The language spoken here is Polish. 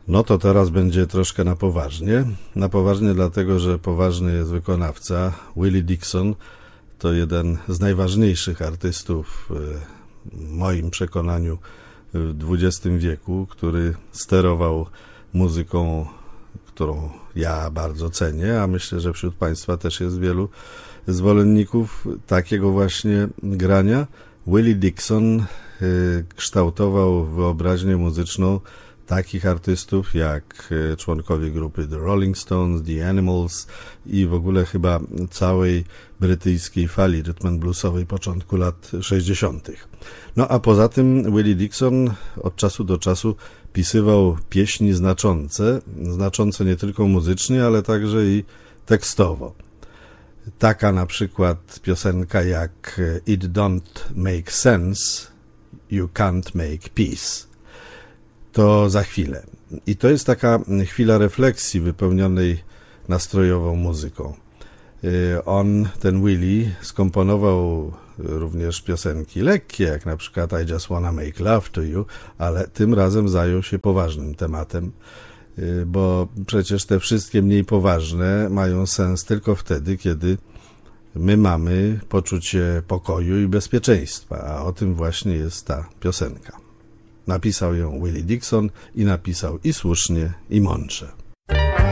No to teraz będzie troszkę na poważnie. Na poważnie dlatego, że poważny jest wykonawca. Willie Dixon to jeden z najważniejszych artystów w moim przekonaniu w XX wieku, który sterował muzyką, którą ja bardzo cenię, a myślę, że wśród Państwa też jest wielu zwolenników takiego właśnie grania. Willie Dixon kształtował wyobraźnię muzyczną takich artystów jak członkowie grupy The Rolling Stones, The Animals i w ogóle chyba całej brytyjskiej fali rytm and bluesowej początku lat 60. No a poza tym Willie Dixon od czasu do czasu pisywał pieśni znaczące nie tylko muzycznie, ale także i tekstowo. Taka na przykład piosenka jak It Don't Make Sense, You Can't Make Peace. To za chwilę. I to jest taka chwila refleksji wypełnionej nastrojową muzyką. Ten Willie, skomponował również piosenki lekkie, jak na przykład I Just Wanna Make Love to You, ale tym razem zajął się poważnym tematem, bo przecież te wszystkie mniej poważne mają sens tylko wtedy, kiedy my mamy poczucie pokoju i bezpieczeństwa, a o tym właśnie jest ta piosenka. Napisał ją Willie Dixon i napisał i słusznie, i mądrze.